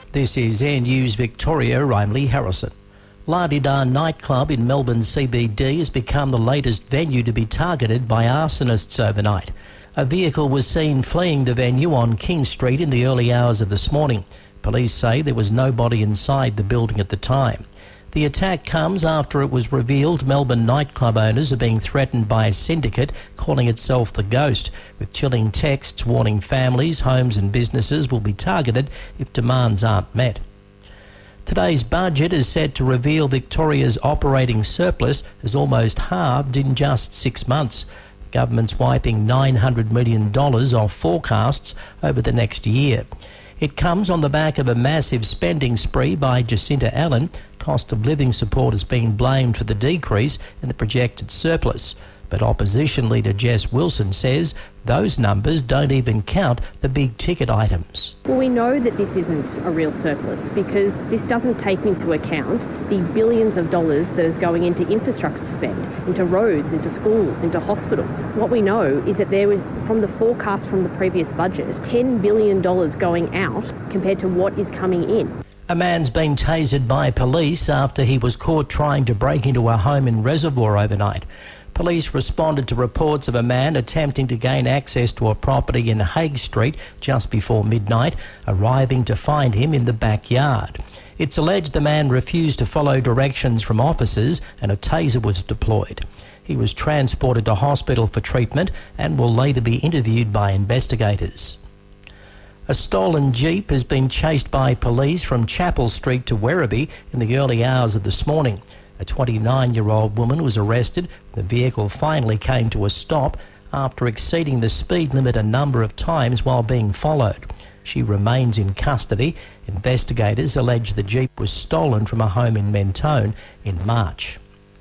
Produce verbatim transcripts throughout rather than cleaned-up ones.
This is Air News Victoria. I'm Lee Harrison. La Di Da nightclub in Melbourne C B D has become the latest venue to be targeted by arsonists overnight. A vehicle was seen fleeing the venue on King Street in the early hours of this morning. Police say there was nobody inside the building at the time. The attack comes after it was revealed Melbourne nightclub owners are being threatened by a syndicate calling itself The Ghost, with chilling texts warning families, homes and businesses will be targeted if demands aren't met. Today's budget is set to reveal Victoria's operating surplus has almost halved in just six months. The government's wiping nine hundred million dollars off forecasts over the next year. It comes on the back of a massive spending spree by Jacinta Allen. Cost of living support has been blamed for the decrease in the projected surplus. But opposition leader Jess Wilson says those numbers don't even count the big ticket items. Well, we know that this isn't a real surplus because this doesn't take into account the billions of dollars that is going into infrastructure spend, into roads, into schools, into hospitals. What we know is that there was, from the forecast from the previous budget, ten billion dollars going out compared to what is coming in. A man's been tasered by police after he was caught trying to break into a home in Reservoir overnight. Police responded to reports of a man attempting to gain access to a property in Hague Street just before midnight, arriving to find him in the backyard. It's alleged the man refused to follow directions from officers and a taser was deployed. He was transported to hospital for treatment and will later be interviewed by investigators. A stolen Jeep has been chased by police from Chapel Street to Werribee in the early hours of this morning. A twenty-nine-year-old woman was arrested. The vehicle finally came to a stop after exceeding the speed limit a number of times while being followed. She remains in custody. Investigators allege the Jeep was stolen from a home in Mentone in March.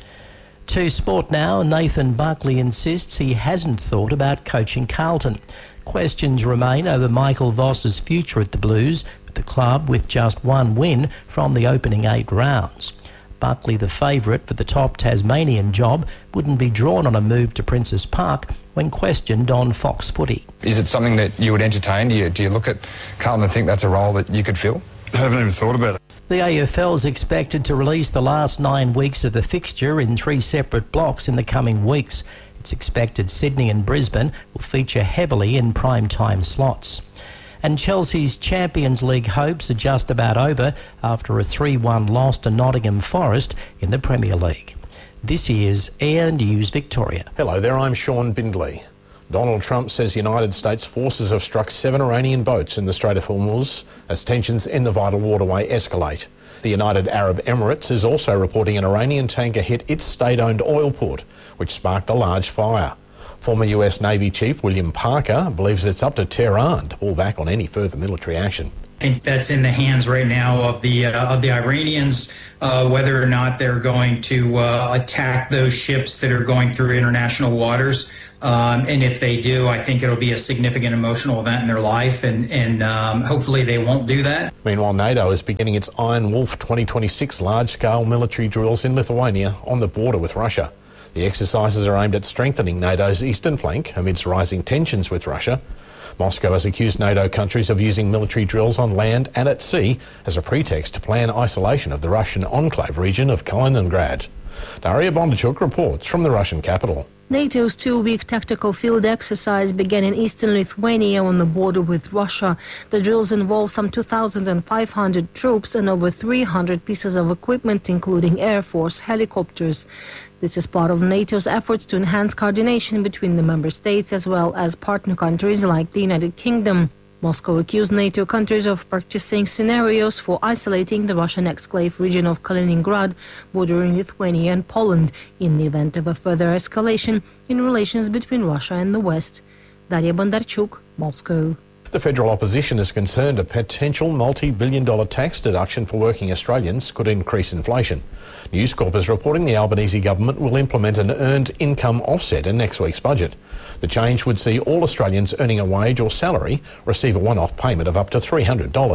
To sport now, Nathan Buckley insists he hasn't thought about coaching Carlton. Questions remain over Michael Voss's future at the Blues, with the club with just one win from the opening eight rounds. Buckley, the favourite for the top Tasmanian job, wouldn't be drawn on a move to Princes Park when questioned on Fox Footy. Is it something that you would entertain? Do you, do you look at Carlton and think that's a role that you could fill? I haven't even thought about it. The A F L is expected to release the last nine weeks of the fixture in three separate blocks in the coming weeks. It's expected Sydney and Brisbane will feature heavily in prime time slots. And Chelsea's Champions League hopes are just about over after a three one loss to Nottingham Forest in the Premier League. This is Air News Victoria. Hello there, I'm Sean Bindley. Donald Trump says United States forces have struck seven Iranian boats in the Strait of Hormuz as tensions in the vital waterway escalate. The United Arab Emirates is also reporting an Iranian tanker hit its state-owned oil port, which sparked a large fire. Former U S Navy Chief William Parker believes it's up to Tehran to pull back on any further military action. I think that's in the hands right now of the uh, of the Iranians, uh, whether or not they're going to uh, attack those ships that are going through international waters. Um, and if they do, I think it'll be a significant emotional event in their life, and, and um, hopefully they won't do that. Meanwhile, NATO is beginning its Iron Wolf twenty twenty-six large-scale military drills in Lithuania on the border with Russia. The exercises are aimed at strengthening NATO's eastern flank amidst rising tensions with Russia. Moscow has accused NATO countries of using military drills on land and at sea as a pretext to plan isolation of the Russian enclave region of Kaliningrad. Daria Bondarchuk reports from the Russian capital. NATO's two-week tactical field exercise began in eastern Lithuania on the border with Russia. The drills involve some two thousand five hundred troops and over three hundred pieces of equipment, including Air Force helicopters. This is part of NATO's efforts to enhance coordination between the member states as well as partner countries like the United Kingdom. Moscow accused NATO countries of practicing scenarios for isolating the Russian exclave region of Kaliningrad, bordering Lithuania and Poland, in the event of a further escalation in relations between Russia and the West. Daria Bondarchuk, Moscow. The federal opposition is concerned a potential multi-billion dollar tax deduction for working Australians could increase inflation. News Corp is reporting the Albanese government will implement an earned income offset in next week's budget. The change would see all Australians earning a wage or salary receive a one-off payment of up to three hundred dollars.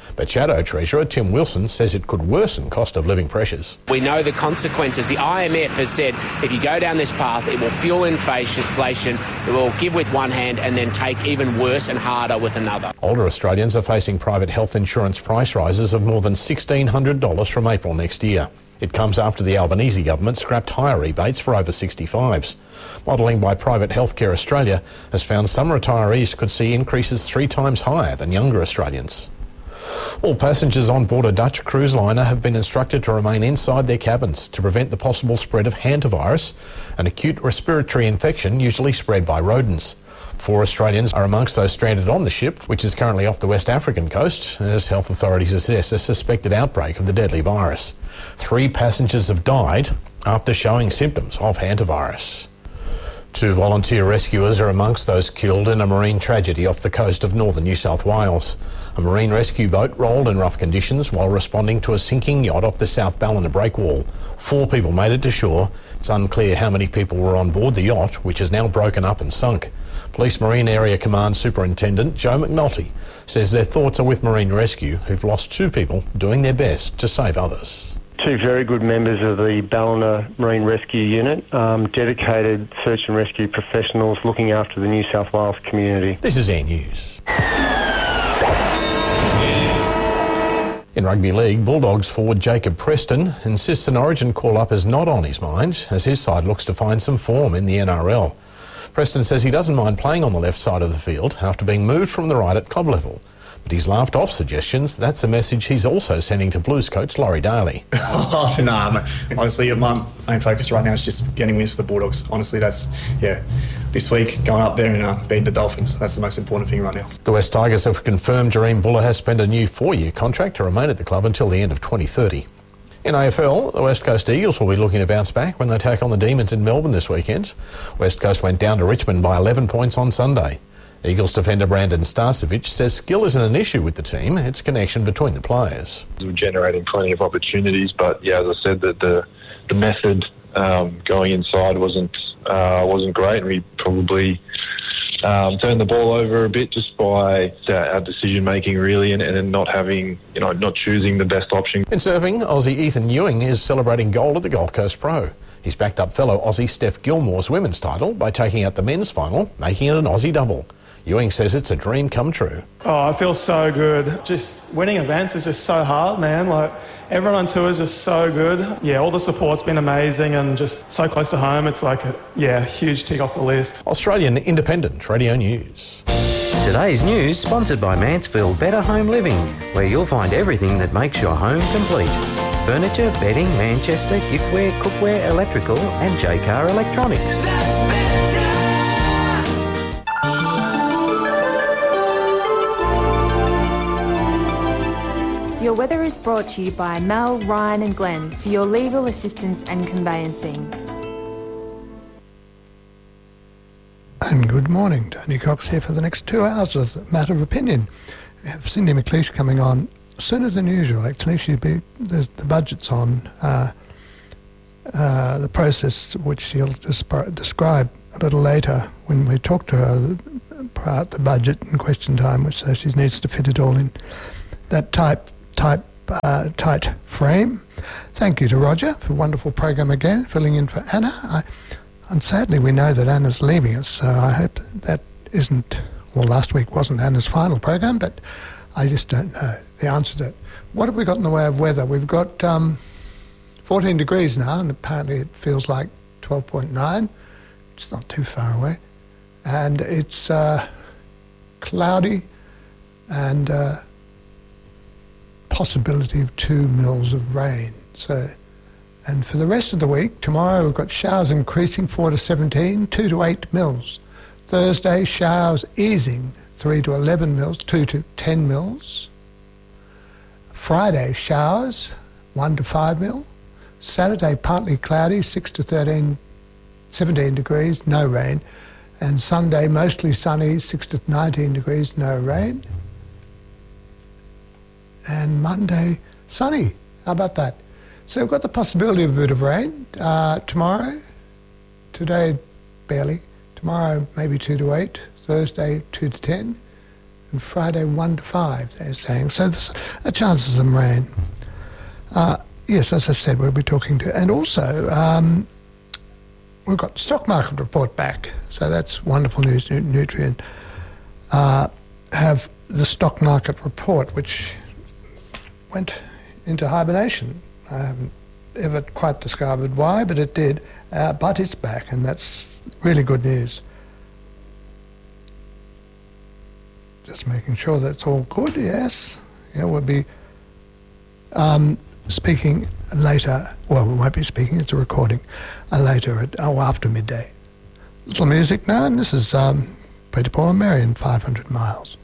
But Shadow Treasurer Tim Wilson says it could worsen cost of living pressures. We know the consequences. The I M F has said if you go down this path, it will fuel inflation, inflation, it will give with one hand and then take even worse and harder with another. Older Australians are facing private health insurance price rises of more than sixteen hundred dollars from April next year. It comes after the Albanese government scrapped higher rebates for over sixty-fives. Modelling by Private Healthcare Australia has found some retirees could see increases three times higher than younger Australians. All passengers on board a Dutch cruise liner have been instructed to remain inside their cabins to prevent the possible spread of hantavirus, an acute respiratory infection usually spread by rodents. Four Australians are amongst those stranded on the ship, which is currently off the West African coast, as health authorities assess a suspected outbreak of the deadly virus. Three passengers have died after showing symptoms of hantavirus. Two volunteer rescuers are amongst those killed in a marine tragedy off the coast of northern New South Wales. A marine rescue boat rolled in rough conditions while responding to a sinking yacht off the South Ballina breakwall. Four people made it to shore. It's unclear how many people were on board the yacht, which is now broken up and sunk. Police Marine Area Command Superintendent Joe McNulty says their thoughts are with Marine Rescue, who've lost two people doing their best to save others. Two very good members of the Ballina Marine Rescue Unit, um, dedicated search and rescue professionals looking after the New South Wales community. This is Air News. In rugby league, Bulldogs forward Jacob Preston insists an Origin call-up is not on his mind as his side looks to find some form in the N R L. Preston says he doesn't mind playing on the left side of the field after being moved from the right at club level. But he's laughed off suggestions that's a message he's also sending to Blues coach Laurie Daly. Oh, no, nah, honestly, my main focus right now is just getting wins for the Bulldogs. Honestly, that's, yeah, this week, going up there and uh, beating the Dolphins. That's the most important thing right now. The West Tigers have confirmed Jareem Buller has spent a new four-year contract to remain at the club until the end of twenty thirty. In A F L, the West Coast Eagles will be looking to bounce back when they take on the Demons in Melbourne this weekend. West Coast went down to Richmond by eleven points on Sunday. Eagles defender Brandon Starcevic says skill isn't an issue with the team, it's connection between the players. We're generating plenty of opportunities, but yeah, as I said, that the the method um, going inside wasn't uh, wasn't great, and we probably um, turned the ball over a bit just by our decision making, really, and, and not having, you know, not choosing the best option. In surfing, Aussie Ethan Ewing is celebrating gold at the Gold Coast Pro. He's backed up fellow Aussie Steph Gilmore's women's title by taking out the men's final, making it an Aussie double. Ewing says it's a dream come true. Oh, I feel so good. Just winning events is just so hard, man. Like, everyone on tour is just so good. Yeah, all the support's been amazing and just so close to home. It's like, a, yeah, huge tick off the list. Australian Independent Radio News. Today's news sponsored by Mansfield Better Home Living, where you'll find everything that makes your home complete. Furniture, bedding, Manchester, giftware, cookware, electrical and J-Car Electronics. Your weather is brought to you by Mel, Ryan and Glenn for your legal assistance and conveyancing. And good morning, Tony Cox here for the next two hours of the Matter of Opinion. We have Cindy McLeish coming on sooner than usual, actually. She'll be, there's the budget's on, uh, uh, the process which she'll desp- describe a little later when we talk to her about the budget and question time, which so she needs to fit it all in that type type uh, tight frame. Thank you to Roger for a wonderful program again, filling in for Anna. I, and sadly we know that Anna's leaving us, so I hope that isn't, well, last week wasn't Anna's final program, but I just don't know the answer to it. What have we got in the way of weather? We've got um, fourteen degrees now, and apparently it feels like twelve point nine. It's not too far away. And it's uh, cloudy and uh, possibility of two mils of rain. So, and for the rest of the week, tomorrow we've got showers increasing four to seventeen, two to eight mils. Thursday, showers easing three to eleven mils, two to ten mils. Friday, showers one to five mil. Saturday, partly cloudy, six to thirteen, seventeen degrees, no rain. And Sunday, mostly sunny, six to nineteen degrees, no rain. And Monday, sunny. How about that? So we've got the possibility of a bit of rain uh, tomorrow. Today, barely. Tomorrow, maybe two to eight. Thursday, two to ten. and Friday one to five, they're saying. So there's a chance of some rain. Uh, yes, as I said, we'll be talking to... And also, um, we've got the stock market report back, so that's wonderful news, Nutrien. Uh, have the stock market report, which went into hibernation. I haven't ever quite discovered why, but it did. Uh, but it's back, and that's really good news. Just making sure that's all good, yes. Yeah, we'll be um, speaking later. Well, we won't be speaking, it's a recording. Uh, later, at oh, after midday. Little music now, and this is um, Peter Paul and Mary in five hundred miles.